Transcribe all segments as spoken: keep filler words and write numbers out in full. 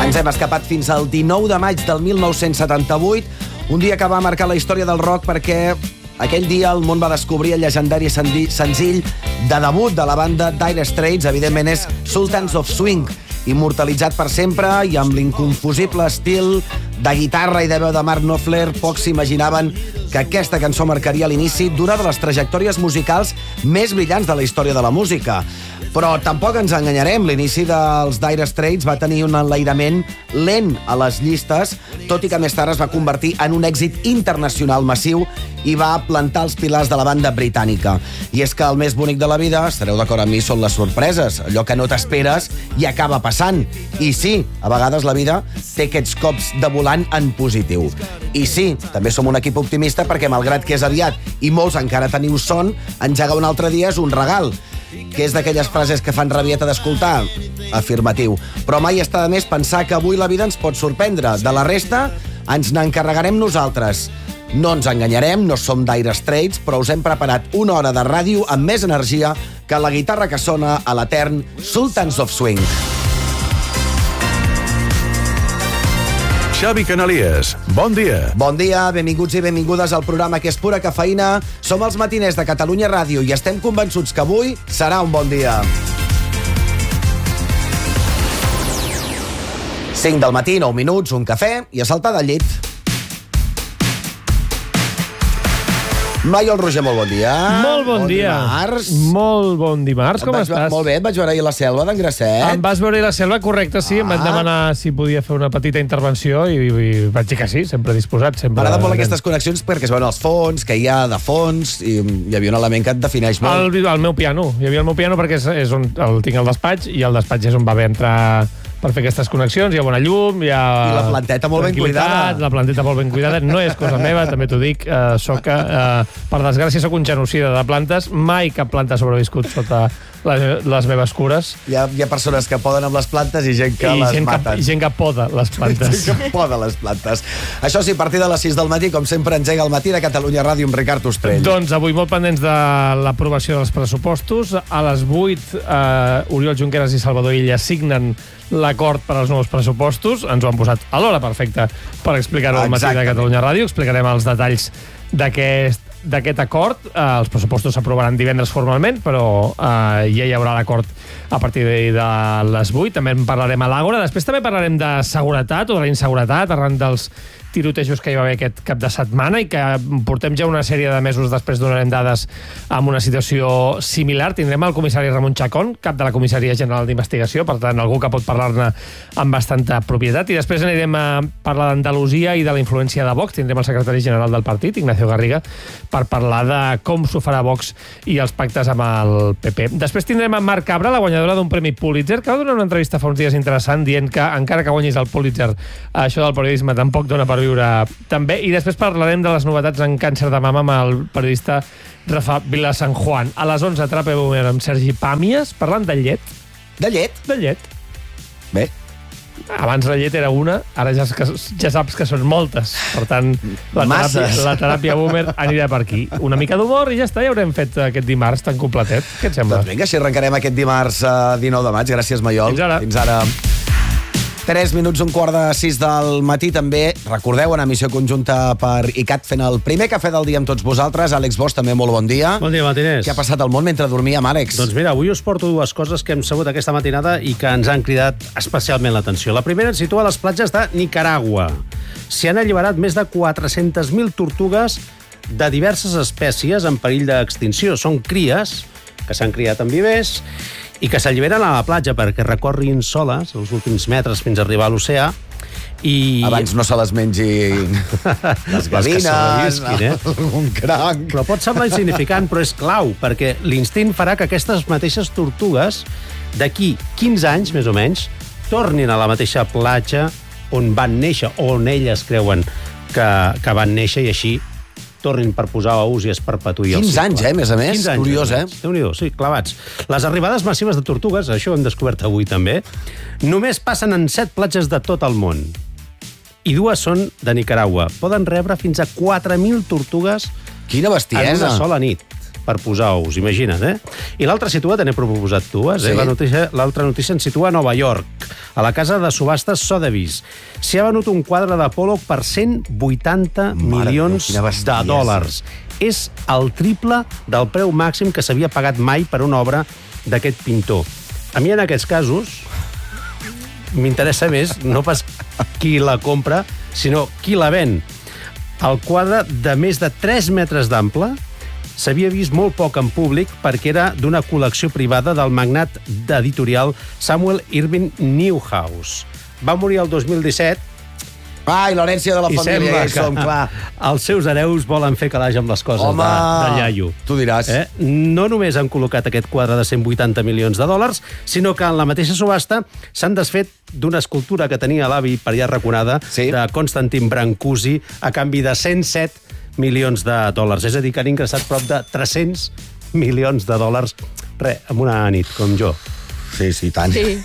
Ens hem escapat fins al dinou de maig del mil nou-cents setanta-vuit, un dia que va marcar la història del rock perquè aquell dia el món va descobrir el llegendari senzill de debut de la banda Dire Straits, evidentment és Sultans of Swing, immortalitzat per sempre i amb l'inconfusible estil de guitarra i de veu de Mark Knopfler. Pocs s'imaginaven que aquesta cançó marcaria l'inici d'una de les trajectòries musicals més brillants de la història de la música. Però tampoc ens enganyarem, l'inici dels Dire Straits va tenir un enlairament lent a les llistes, tot i que més tard es va convertir en un èxit internacional massiu i va plantar els pilars de la banda britànica. I és que el més bonic de la vida, estareu d'acord amb mi, són les sorpreses, allò que no t'esperes i acaba passant. I sí, a vegades la vida té aquests cops de volant en positiu. I sí, també som un equip optimista perquè, malgrat que és aviat i molts encara teniu son, engegar un altre dia és un regal, que és d'aquelles frases que fan rabieta d'escoltar? Afirmatiu. Però mai està de més pensar que avui la vida ens pot sorprendre. De la resta, ens n'encarregarem nosaltres. No ens enganyarem, no som Dire Straits, però us hem preparat una hora de ràdio amb més energia que la guitarra que sona a l'etern Sultans of Swing. Xavi Canalies, bon dia. Bon dia, benvinguts i benvingudes al programa que és pura cafeïna. Som els matiners de Catalunya Ràdio i estem convençuts que avui serà un bon dia. cinc del matí, nou minuts, un cafè i a saltar del llit. Maiol Roger, molt bon dia. Molt bon, bon dia. Dimarts. Molt bon dimarts, com estàs? Molt bé, et vaig veure ahir a la selva d'en Grasset. Em vas veure ahir a la selva, correcte, sí. Ah. Em van demanar si podia fer una petita intervenció i, i vaig dir que sí, sempre disposat. M'agraden molt aquestes connexions perquè es veuen els fons, que hi ha de fons, i hi havia un element que et defineix molt. El, el meu piano. Hi havia el meu piano perquè és, és on el tinc al despatx i el despatx és on va haver entrar per fer aquestes connexions, hi ha bona llum, hi ha... I la planteta molt ben cuidada. La planteta molt ben cuidada, no és cosa meva, també t'ho dic, eh, soc, eh, per desgràcia, soc un genocida de plantes, mai cap planta ha sobreviscut sota les, les meves cures. Hi ha, hi ha persones que poden amb les plantes i gent que I les gent maten. Que, I gent que poda les plantes. Gent que poda les plantes. Això sí, a partir de les sis del matí, com sempre, engega el matí de Catalunya Ràdio amb Ricard Ostrell. Doncs avui molt pendents de l'aprovació dels pressupostos. A les vuit, eh, Oriol Junqueras i Salvador Illa signen l'acord per als nous pressupostos. Ens ho han posat a l'hora perfecta per explicar-ho al matí de Catalunya Ràdio. Explicarem els detalls d'aquest d'aquest acord. Eh, els pressupostos s'aprovaran divendres formalment, però eh, ja hi haurà l'acord a partir de, de les vuit. També en parlarem a l'Àgora. Després també parlarem de seguretat o de la inseguretat arran dels tirotejos que hi va haver aquest cap de setmana i que portem ja una sèrie de mesos després, donarem dades amb una situació similar. Tindrem el comissari Ramon Chacón, cap de la Comissaria General d'Investigació, per tant, algú que pot parlar-ne amb bastanta propietat. I després anirem a parlar d'Andalusia i de la influència de Vox. Tindrem el secretari general del partit, Ignacio Garriga, per parlar de com s'ho farà Vox i els pactes amb el P P. Després tindrem a Marc Cabra, la guanyadora d'un premi Pulitzer, que va donar una entrevista fa uns dies interessant dient que, encara que guanyis el Pulitzer, això del periodisme tampoc dona per viure també. I després parlarem de les novetats en càncer de mama amb el periodista Rafa Vilasan Juan. A les onze, Atrapa Boomer amb Sergi Pàmies, parlant de llet. De llet? De llet. Bé. Abans la llet era una, ara ja, ja saps que són moltes. Per tant, la teràpia, la teràpia Boomer anirà per aquí. Una mica d'humor i ja està, ja haurem fet aquest dimarts tan completet. Què et sembla? Doncs vinga, així arrencarem aquest dimarts uh, dinou de maig. Gràcies, Maiol. Fins ara. Fins ara. tres minuts, un quart de sis del matí, també. Recordeu, en emissió conjunta per I C A T, fent el primer cafè del dia amb tots vosaltres. Àlex Bosch, també molt bon dia. Bon dia, matiners. Què ha passat al món mentre dormíem, Àlex? Doncs mira, avui us porto dues coses que hem sabut aquesta matinada i que ens han cridat especialment l'atenció. La primera ens situa a les platges de Nicaragua. S'hi han alliberat més de quatre-centes mil tortugues de diverses espècies en perill d'extinció. Són cries que s'han criat en vivers i que s'alliberen a la platja perquè recorrin soles els últims metres fins a arribar a l'oceà. I... Abans no se les mengin les gavines, eh? un cranc... Però pot semblar insignificant, però és clau, perquè l'instint farà que aquestes mateixes tortugues, d'aquí quinze anys, més o menys, tornin a la mateixa platja on van néixer, o on elles creuen que, que van néixer, i així tornin per posar ous i es perpetuï el cicle. quinze anys, eh, més a més. quinze anys, curiós, eh? Déu-n'hi-do, sí, clavats. Les arribades massives de tortugues, això ho hem descobert avui també, només passen en set platges de tot el món. I dues són de Nicaragua. Poden rebre fins a quatre mil tortugues Quina bestiesa. en una sola nit. per posar ous, imagina't, eh? I l'altra situa, te n'he proposat dues, Sí. eh? La notícia- L'altra notícia ens situa a Nova York, a la casa de subhastes Sotheby's. S'hi ha venut un quadre de Pollock per cent vuitanta Mare milions meva, quina bestiesa. de dòlars. És el triple del preu màxim que s'havia pagat mai per una obra d'aquest pintor. A mi, en aquests casos, m'interessa més no pas qui la compra, sinó qui la ven. El quadre de més de tres metres d'ample s'havia vist molt poc en públic perquè era d'una col·lecció privada del magnat d'editorial Samuel Irving Newhouse. Va morir el dos mil disset Ai, l'herència de la i família sembla Gayson, que clar. els seus hereus volen fer calaix amb les coses Home, de, de iaio. tu diràs. Eh? No només han col·locat aquest quadre de cent vuitanta milions de dòlars, sinó que en la mateixa subhasta s'han desfet d'una escultura que tenia l'avi per allà arraconada, Sí. de Constantin Brancusi, a canvi de cent set milions de dòlars. És a dir, que han ingressat prop de tres-cents milions de dòlars, re, en una nit, com jo. Sí, sí, tant. Sí.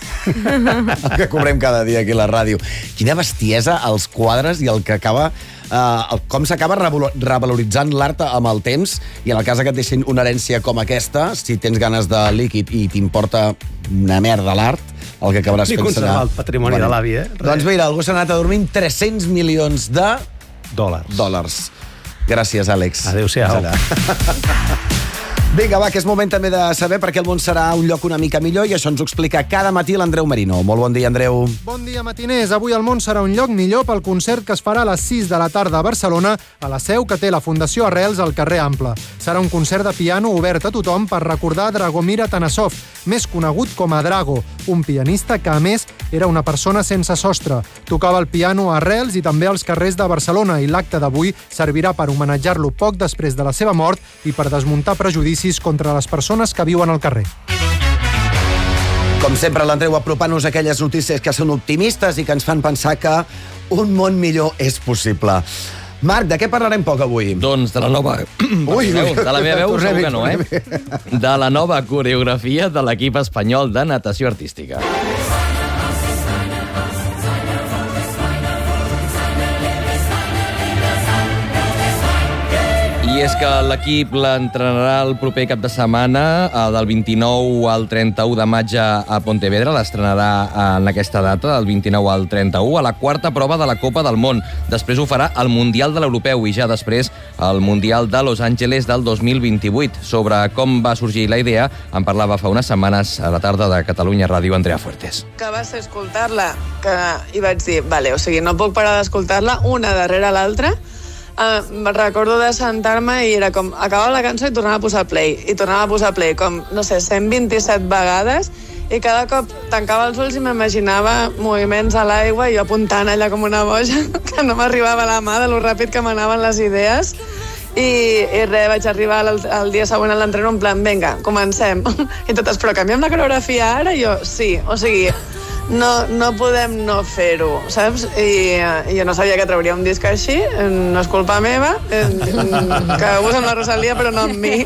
El que cobrem cada dia aquí a la ràdio. Quina bestiesa els quadres i el que acaba... Uh, el, com s'acaba revalo- revaloritzant l'art amb el temps, i en el cas que et deixin una herència com aquesta, si tens ganes de líquid i t'importa una merda l'art, el que acabaràs Ni fent serà... conservar el patrimoni de l'avi, eh? Res. Doncs mira, algú s'ha anat a dormir amb tres-cents milions de Dòlars. dòlars. Gràcies, Àlex. Adéu-siau. Fins ara. Vinga, va, que és moment també de saber per què el món serà un lloc una mica millor, i això ens ho explica cada matí l'Andreu Marino. Molt bon dia, Andreu. Bon dia, matiners. Avui el món serà un lloc millor pel concert que es farà a les sis de la tarda a Barcelona, a la seu que té la Fundació Arrels al carrer Ample. Serà un concert de piano obert a tothom per recordar Dragomir Atanasov, més conegut com a Drago, un pianista que, a més, era una persona sense sostre. Tocava el piano a Arrels i també als carrers de Barcelona, i l'acte d'avui servirà per homenatjar-lo poc després de la seva mort i per desmuntar prejudicis contra les persones que viuen al carrer. Com sempre, l'Andreu apropant-nos aquelles notícies que són optimistes i que ens fan pensar que un món millor és possible. Marc, de què parlarem poc avui? Doncs de la nova... Ui, Perdoneu, de la meva veu tornem-hi, segur que no, eh? De la nova coreografia de l'equip espanyol de natació artística. I és que l'equip l'entrenarà el proper cap de setmana, del vint-i-nou al trenta-u de maig a Pontevedra. L'estrenarà en aquesta data, del vint-i-nou al trenta-u, a la quarta prova de la Copa del Món. Després ho farà al Mundial de l'Europeu i ja després al Mundial de Los Angeles del dos mil vint-i-vuit. Sobre com va sorgir la idea en parlava fa unes setmanes a la tarda de Catalunya Ràdio Andrea Fuertes. Que va ser escoltar-la, que i vaig dir, vale, o sigui, no puc parar d'escoltar-la una darrere l'altra. Uh, me'n recordo de sentar-me i era com, acabava la cançó i tornava a posar play, i tornava a posar play, com, no sé, cent vint-i-set vegades, i cada cop tancava els ulls i m'imaginava moviments a l'aigua i jo apuntant allà com una boja, que no m'arribava la mà de lo ràpid que m'anaven les idees. I, i res, vaig arribar el, el dia següent a l'entreno en plan, vinga, comencem. I totes, però canviem la coreografia ara? I jo, sí, o sigui, no, no podem no fer-ho, saps? I, I jo no sabia que trauria un disc així, no és culpa meva, que us amb la Rosalia, però no amb mi.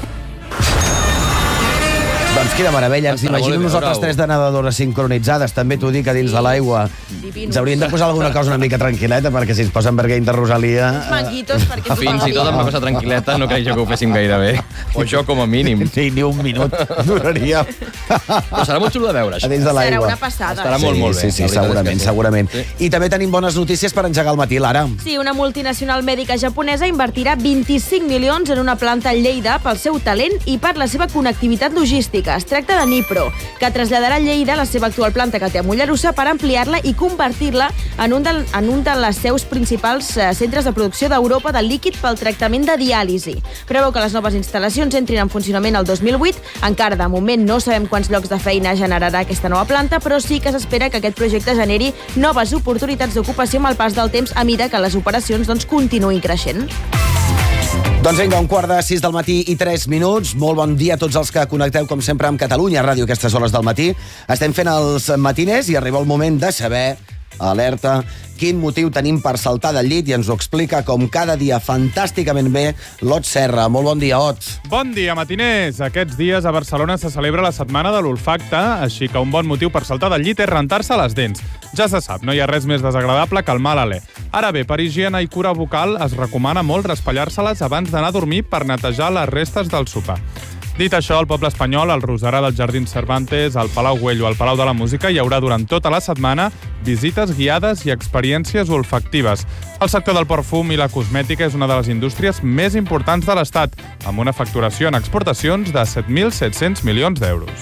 Doncs quina meravella, ens Estarà molt imagino bé nosaltres veure-ho. tres de nedadores sincronitzades, també t'ho dic, a dins de l'aigua. Ens hauríem de posar alguna cosa una mica tranquil·leta, perquè si ens posen Bergueny de Rosalia... Uns manguitos perquè ens ho Fins i tot amb una cosa tranquil·leta no crec jo que ho féssim gaire bé. O jo com a mínim. Sí, ni un minut duraria Però serà molt xulo de veure, a això. dins de Serà l'aigua. una passada. Estarà molt, molt bé. Sí, sí, La veritat segurament, és que sí. segurament. Sí. I també tenim bones notícies per engegar el matí, Lara. Sí, una multinacional mèdica japonesa invertirà vint-i-cinc milions en una planta a Lleida pel seu talent i per la seva connectivitat logística. Es tracta de Nipro, que traslladarà a Lleida la seva actual planta que té a Mollerussa per ampliar-la i convertir-la en un de, en un de les seus principals eh, centres de producció d'Europa de líquid pel tractament de diàlisi. Preveu que les noves instal·lacions entrin en funcionament el dos mil vuit. Encara de moment no sabem quants llocs de feina generarà aquesta nova planta, però sí que s'espera que aquest projecte generi noves oportunitats d'ocupació amb el pas del temps a mida que les operacions doncs, continuïn creixent. Doncs vinga, un quart de sis del matí i tres minuts. Molt bon dia a tots els que connecteu, com sempre, amb Catalunya Ràdio a aquestes hores del matí. Estem fent els matiners i arriba el moment de saber, alerta, quin motiu tenim per saltar del llit, i ens ho explica com cada dia fantàsticament bé l'Ot Serra. Molt bon dia, Ot. Bon dia, matiners. Aquests dies a Barcelona se celebra la Setmana de l'Olfacte, així que un bon motiu per saltar del llit és rentar-se les dents. Ja se sap, no hi ha res més desagradable que el mal alè. Ara bé, per higiene i cura bucal es recomana molt raspallar-se-les abans d'anar a dormir per netejar les restes del sopar. Dit això, al poble espanyol, al Roserà dels Jardins Cervantes, al Palau Güell o al Palau de la Música, hi haurà durant tota la setmana visites guiades i experiències olfactives. El sector del perfum i la cosmètica és una de les indústries més importants de l'Estat, amb una facturació en exportacions de set mil set-cents milions d'euros.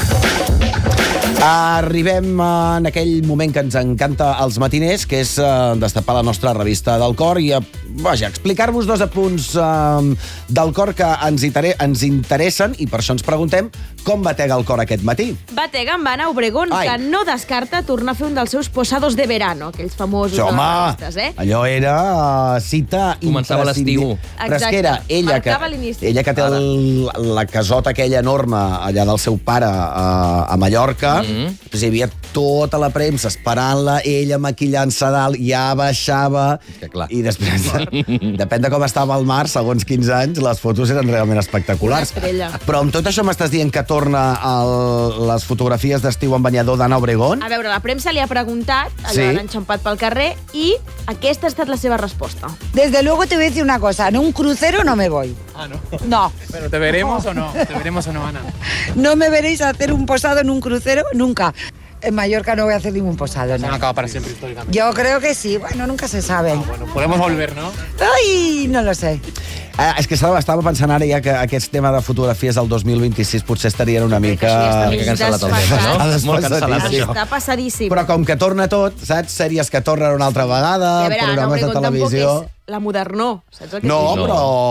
Arribem en aquell moment que ens encanta als matiners, que és uh, destapar la nostra revista del cor i, uh, vaja, explicar-vos dos apunts uh, del cor que ens, inter ens interessen i per això ens preguntem com batega el cor aquest matí. Batega amb Ana Obregón, Ai. que no descarta tornar a fer un dels seus posados de verano, aquells famosos... Sí, home, revistes, eh? allò era uh, cita Començava l'estiu. Però és que era ella que, ella que té el, la casota aquella enorme allà del seu pare uh, a Mallorca. Mm-hmm. Pues hi havia tota la premsa esperant-la, ella maquillant-se dalt, ja baixava, que clar. I després, depèn de com estava el mar, segons quinze anys, les fotos eren realment espectaculars. Però amb tot això m'estàs dient que torna el, les fotografies d'estiu en banyador d'Ana Obregón? A veure, la premsa li ha preguntat, allò Sí. l'han enxampat pel carrer, i aquesta ha estat la seva resposta. Desde luego te voy a decir una cosa, en un crucero no me voy. Ah, ¿no? No. ¿Pero te veremos o no? ¿Te veremos o no, Ana? No me veréis hacer un posado en un crucero nunca. En Mallorca no voy a hacer ningún posado, Se no. no acaba para siempre históricamente. Yo creo que sí, bueno, nunca se sabe. Ah, bueno, podemos volver, ¿no? Ay, no lo sé. Ah, és que estava, estava pensant ara ja que aquest tema de fotografies del dos mil vint-i-sis potser estarien una mica... Això ja està cancel·lat el desfasat. tema, no? Està Molt cancel·lat, això. Està passadíssim. Però com que torna tot, saps? Sèries que tornen una altra vegada, I a veure, Ana programes de Obregón tampoc televisió... és la modernó, saps el que No, et dic?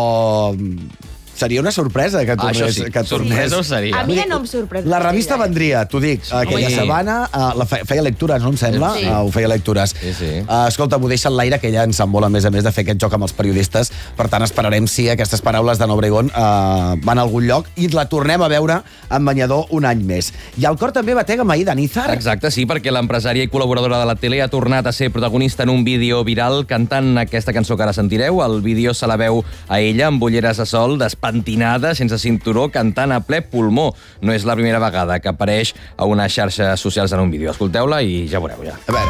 però... Seria una sorpresa que tornés. Això sí, que tornés. sorpresa ho seria. A mi ja no em sorprèn. La revista vendria, t'ho dic, aquella Sí. setmana, uh, la fe, feia lectures, no em sembla? Sí. Uh, ho feia lectures. Sí, sí. Uh, escolta, m'ho deixa en l'aire, que ella ens s'envola, a més a més, de fer aquest joc amb els periodistes. Per tant, esperarem si aquestes paraules d'Ana Obregón uh, van a algun lloc i la tornem a veure en banyador un any més. I el cor també batega amb Aïda Nízar. Exacte, sí, perquè l'empresària i col·laboradora de la tele ha tornat a ser protagonista en un vídeo viral cantant aquesta cançó que ara sentireu. El vídeo se la veu a ella amb ulleres de sol, despentinada, sense cinturó, cantant a ple pulmó. No és la primera vegada que apareix a unes xarxes socials en un vídeo. Escolteu-la i ja veureu, ja. A veure.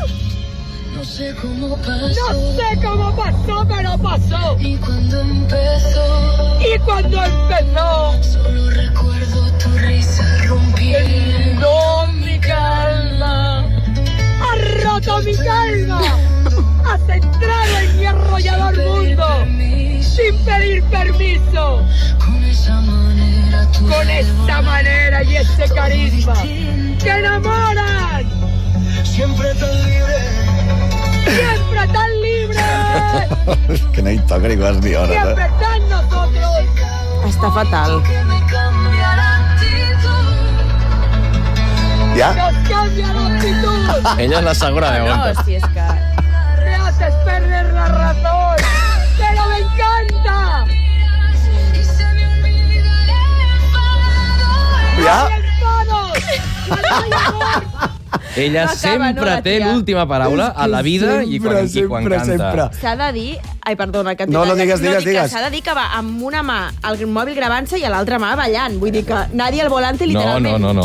No sé cómo pasó. No sé cómo pasó, pero pasó. Y cuando empezó. Y cuando empezó. Solo recuerdo tu risa rompiendo mi calma. Has roto mi calma. Has entrado en mi arrollador mundo. Sin pedir permiso. Con esa manera. Con esta manera y ese carisma. Que enamoran. Siempre tan libre. ¡Siempre tan libre! Que no hi toca ni quasi ni hora, ¡Siempre eh? tan nosotros! Està fatal. Que me cambia la actitud. Ja? Nos cambia la actitud. Ella és la segona de No, aguanta. si és que... Me haces perder la razón. ¡Pero me encanta! Y se me olvida el enfado. Ja? ¡El enfado! Ella No acaba, sempre no, la té tia. l'última paraula a la vida i quan, i quan sempre, canta. sempre. S'ha de dir... Ai, perdona, que... No, no digues, digues, dic que digues. S'ha de dir que va amb una mà el mòbil gravant-se i a l'altra mà ballant. Vull dir que nadie al volante, No, literalment. no, no, no.